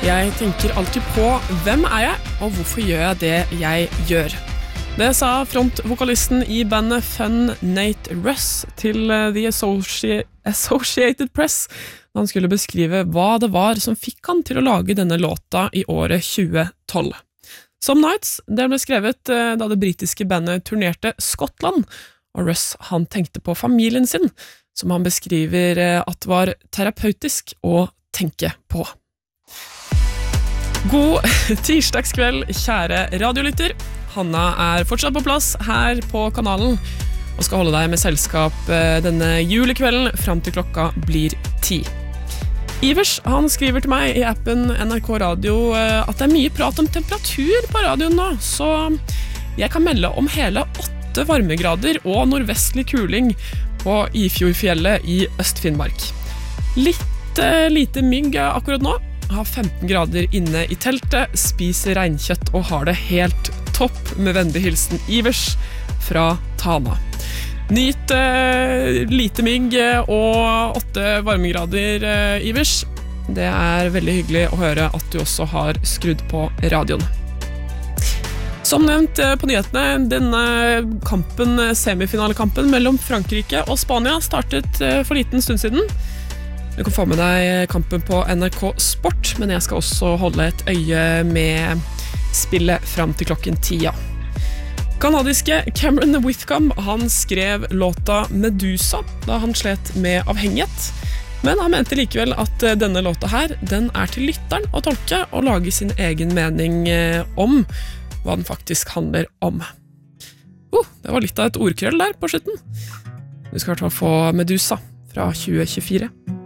Jeg tenker alltid på hvem er jeg, og hvorfor gjør jeg det jeg gjør. Det sa frontvokalisten i bandet Fun Nate Russ til The Associated Press da han skulle beskrive hva det var som fikk han til å lage denne låta i året 2012. Some Nights, det ble skrevet da det britiske bandet turnerte Skottland, og Russ han tenkte på familien sin, som han beskriver at var terapeutisk å tenke på. God tirsdagskveld, kjære radiolytter. Hanna er fortsatt på plass her på kanalen og skal holde deg med selskap denne julekvelden frem til klokka blir 10. Ivers, han skriver til meg i appen NRK Radio at det er mye prat om temperatur på radioen nå, så jeg kan melde om hele 8 varmegrader og nordvestlig kuling på Ifjordfjellet i Øst-Finnmark. Litt lite mygg akkurat nå, har 15 grader inne i teltet, spiser reinkjøtt og har det helt topp med vennlig hilsen Ivers fra Tana. Nyt lite mygg og 8 varmegrader, Ivers. Det er veldig hyggelig å høre at du også har skrudd på radioen. Som nevnt på nyhetene, denne kampen, semifinalekampen mellom Frankrike og Spania startet for liten stund siden. Du kan få med deg kampen på NRK Sport, men jeg skal også holde et øye med spillet frem til klokken 10. Kanadiske Cameron Whitcomb, han skrev låta Medusa da han slet med avhengighet, men han mente likevel at denne låta her, den er til lytteren å tolke og lage sin egen mening om hva den faktisk handler om. Det var litt av et ordkrøll der på slutten. Du skal i hvert fall få Medusa fra 2024.